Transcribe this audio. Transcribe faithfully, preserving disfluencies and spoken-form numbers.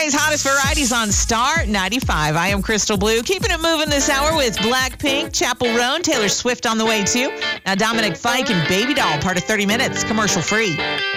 Today's hottest varieties on Star ninety-five. I am Crystal Blue. Keeping it moving this hour with Blackpink, Chapel Roan, Taylor Swift on the way too. Now Dominic Fike and Baby Doll, part of thirty minutes, commercial free.